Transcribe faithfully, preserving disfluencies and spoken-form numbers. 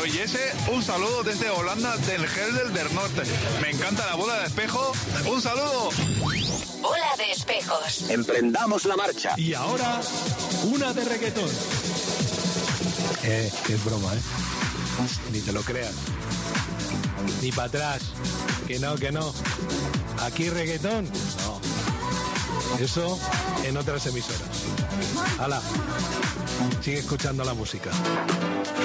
y ese, un saludo desde Holanda del Helder del Norte. Me encanta la bola de espejo. ¡Un saludo! Bola de espejos. Emprendamos la marcha. Y ahora, una de reggaetón. Eh, que es broma, ¿eh? Ni te lo creas. Ni para atrás. Que no, que no. Aquí reggaetón. No. Eso en otras emisoras. Hala. Sigue escuchando la música.